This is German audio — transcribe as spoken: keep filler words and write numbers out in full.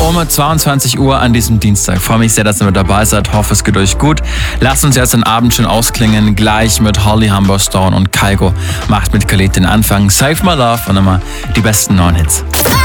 um zweiundzwanzig Uhr an diesem Dienstag. Freue mich sehr, dass ihr mit dabei seid. Hoffe, es geht euch gut. Lasst uns jetzt den Abend schön ausklingen. Gleich mit Holly Humberstone und Kygo macht mit Khalid den Anfang. Save My Love und immer die besten neuen Hits.